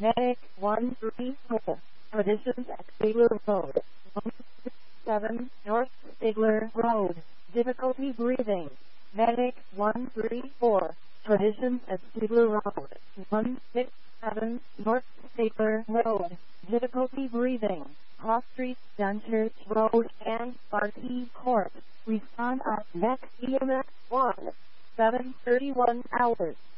Medic 134. Conditions at Stigler Road. 167 North Stigler Road. Difficulty breathing. Medic 134. Conditions at Stigler Road. 167 North Stigler Road. Difficulty breathing. Cross Street, Dunchurch Road, and Barkey Court. Respond at next EMX 1. 7:31 hours.